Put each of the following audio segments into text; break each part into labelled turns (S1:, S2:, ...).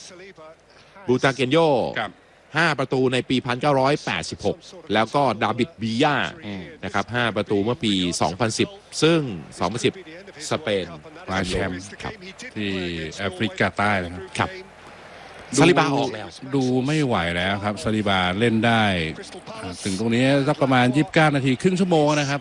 S1: บรูตาเกนโย5 ประตูในปี 1986 แล้วก็ดาบิดบียานะครับ5 ประตูเมื่อปี 2010 ซึ่ง 2010 สเปน
S2: คว้าแชมป์ที่แอฟริกาใต้นะครับ
S1: ซาลิบาออกแล้ว
S2: ดูไม่ไหวแล้วครับซาลิบาเล่นได้ถึงตรงนี้สักประมาณ29 นาทีครึ่งชั่วโมงนะครับ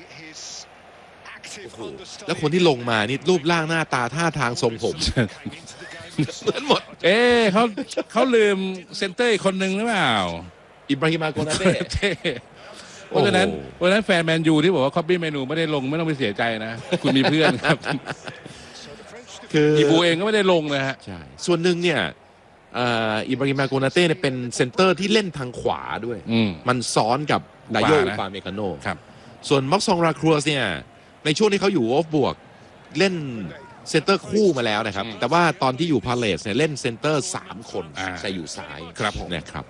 S1: แล้วคนที่ลงมานี่รูปร่างหน้าตาท่าทางทรงผมเหมือนหมด
S2: เขาลืมเซนเตอร์คนหนึ่งหรือเปล่า
S1: อิบราฮิมาโกนาเต้
S2: เพราะฉะนั้นแฟนแมนยูที่บอกว่าคอบบี้เมนูไม่ได้ลงไม่ต้องไปเสียใจนะคุณมีเพื่อนครับคืออีบูเองก็ไม่ได้ลงนะฮะ
S1: ใช่ส่วนหนึ่งเนี่ยอิบราฮิมาโกนาเต้เนี่ยเป็นเซนเตอร์ที่เล่นทางขวาด้วยมันซ้อนกับไดโยปาเมกาโนส่วนม็อกซองราครัวเนี่ยในช่วงที่เขาอยู่วอฟบวกเล่นเซนเตอร์คู่มาแล้วนะครับแต่ว่าตอนที่อยู่พาเลสเนี่ยเล่นเซนเตอร์3 คนแต่อยู่ซ้ายนะครับ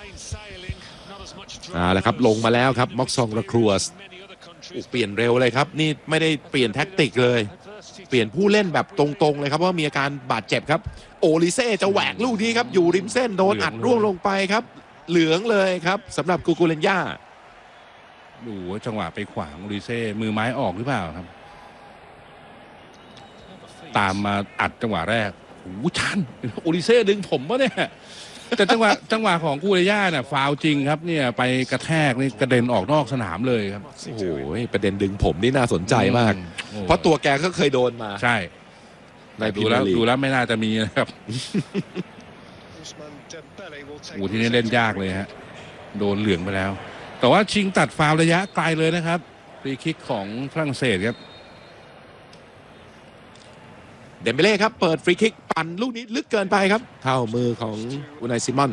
S1: แล้วครับลงมาแล้วครับม็อกซองราครัวเปลี่ยนเร็วเลยครับนี่ไม่ได้เปลี่ยนแท็กติกเลยเปลี่ยนผู้เล่นแบบตรงๆเลยครับเพราะมีอาการบาดเจ็บครับโอลิเซ่จะแหวกลูกนี้ครับอยู่ริมเส้นโดนอัดร่วงลงไปครับเหลืองเลยครับสำหรับกูกูเลนย่า
S2: ดูว่าจังหวะไปขวางโอลิเซ่มือไม้ออกหรือเปล่าครับตามมาอัดจังหวะแรกโอ้ชันโอลิเซ่ดึงผมวะเนี่ยแต่จังหวะของกูเลย่าเนี่ยฟาวจริงครับเนี่ยไปกระแทกนี่กระเด็นออกนอกสนามเลยครับ
S1: โอ้โหประเด็นดึงผมนี่น่าสนใจมากเพราะตัวแกก็เคยโดนมา
S2: ใช่ดูแล้วไม่น่าจะมีนะครับโอ้ที่นี่เล่นยากเลยฮะโดนเหลืองไปแล้วแต่ว่าชิงตัดฟาวระยะไกลเลยนะครับฟรีคิกของฝรั่งเศสครับ
S1: เดมเบเล่ครับเปิดฟรีคิกปั่นลูกนี้ลึกเกินไปครับเท่ามือของอุนายซิมอน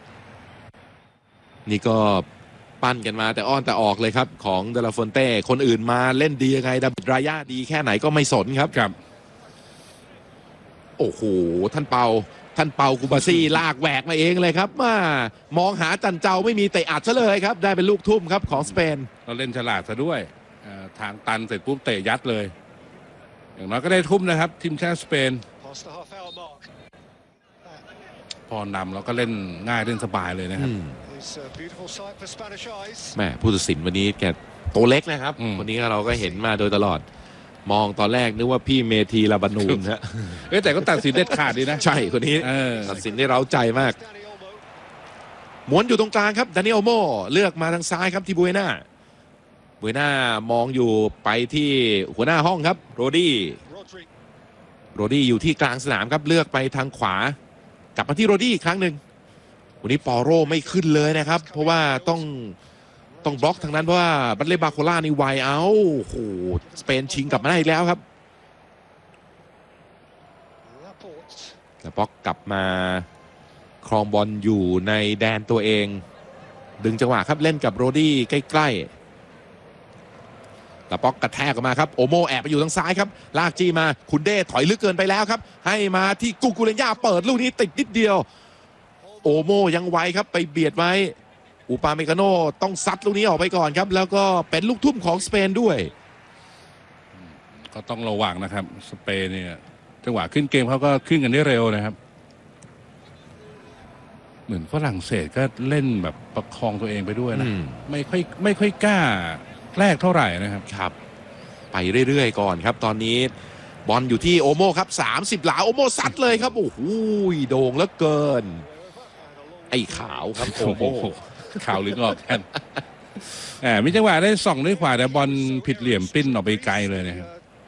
S1: นี่ก็ปั้นกันมาแต่อ้อนแต่ออกเลยครับของเดลาฟอนเต้คนอื่นมาเล่นดียังไงดาบิดรายาดีแค่ไหนก็ไม่สนครับโอ้โหท่านเปากูบาซี่ลากแหวกมาเองเลยครับมามองหาจันเจ้าไม่มีเตะอัดซะเลยครับได้เป็นลูกทุ่มครับของสเปน
S2: เราเล่นฉลาดซะด้วยทางตันเสร็จปุ๊บเตะยัดเลยอย่างน้อยก็ได้ทุ่มนะครับทีมชาติสเปนพอนำแล้วก็เล่นง่ายเล่นสบายเลยนะครับ
S1: แม่ผู้ตัดสินวันนี้แกตัวเล็กนะครับวันนี้เราก็เห็นมาโดยตลอดมองตอนแรกนึกว่าพี่เมธีลาบานูนฮะ
S2: แต่ก็ตัดสินเด็ดขาดดีนะ
S1: ใช่คนนี้ตัดสินได้เร้าใจมากม้วนอยู่ตรงกลางครับดานิเอลโมเลือกมาทางซ้ายครับที่บุเอน่ามองอยู่ไปที่หัวหน้าห้องครับโรดี้อยู่ที่กลางสนามครับเลือกไปทางขวากลับมาที่โรดี้อีกครั้งหนึ่งวันนี้ปอโรไม่ขึ้นเลยนะครับเพราะว่าต้องบล็อกทางนั้นเพราะว่าบัตเลบาโคล่านี่ไวเอาโอ้โหสเปนชิงกลับมาได้อีกแล้วครับแล้วบ็อกกลับมาครองบอลอยู่ในแดนตัวเองดึงจังหวะครับเล่นกับโรดี้ใกล้ๆแล้วบ็อกกระแทกออกมาครับโอโมแอบไปอยู่ทางซ้ายครับลากจีมาคุณเด้ถอยลึกเกินไปแล้วครับให้มาที่กูกูเลนย่าเปิดลูกนี้ติดนิดเดียวโอโมยังไวครับไปเบียดไว้อุปาเมกาโนต้องซัดลูกนี้ออกไปก่อนครับแล้วก็เป็นลูกทุ่มของสเปนด้วย
S2: ก็ต้องระวังนะครับสเปนเนี่ยจังหวะขึ้นเกมเขาก็ขึ้นกันได้เร็วนะครับเหมือนฝรั่งเศสก็เล่นแบบประคองตัวเองไปด้วยนะไม่ค่อยกล้าแรกเท่าไหร่นะครับ
S1: ไปเรื่อยๆก่อนครับตอนนี้บอลอยู่ที่โอโมครับ30 หลาโอโมซัดเลยครับโอ้โหโด่งเหลือเกินไอ้ขาวครับโอโม
S2: ข่าวลึกออกกันมีจังหวะได้ส่องด้วยขวาแต่บอลผิดเหลี่ยมปิ้นออกไปไกลเลยนะครับ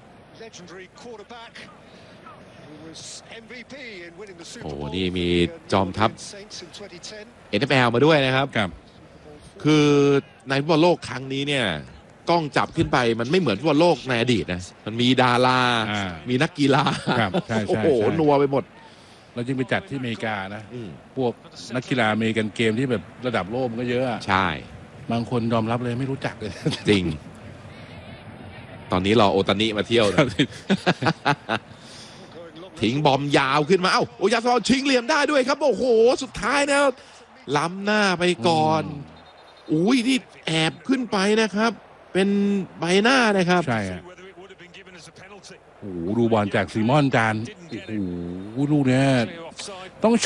S1: โอ้นี่มีจอมทัพ NFL มาด้วยนะครับคือในฟุตบอลโลกครั้งนี้เนี่ยกล้องจับขึ้นไปมันไม่เหมือนฟุตบอลโลกในอดีตนะมันมีดารามีนักกีฬาโอ้โหนัวไปหมด
S2: เราจึงไปจัดที่อเมริกานะพวกนักกีฬาอเมริกันเกมที่แบบระดับโลกมันก็เยอะ
S1: ใช่
S2: บางคนยอมรับเลยไม่รู้จักเลย
S1: จริงตอนนี้รอโอตานิมาเที่ยวทิ้งบอมยาวขึ้นมาโอยาซอนชิงเหลี่ยมได้ด้วยครับโอ้โหสุดท้ายนะล้ำหน้าไปก่อนอุ้ยนี่แอบขึ้นไปนะครับเป็นใบหน้านะครับ
S2: ใช่โอ้โหดูบอลจากซีมอนจานโอ้โหลูกเนี้ยต้อง